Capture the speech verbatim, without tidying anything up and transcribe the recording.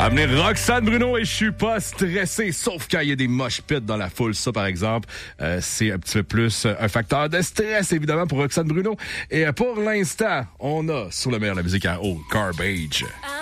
À venir Roxane Bruno et je suis pas stressé, sauf quand il y a des mosh pits dans la foule. Ça, par exemple, euh, c'est un petit peu plus un facteur de stress, évidemment, pour Roxane Bruno. Et pour l'instant, on a sur le meilleur de la musique à haut, Garbage.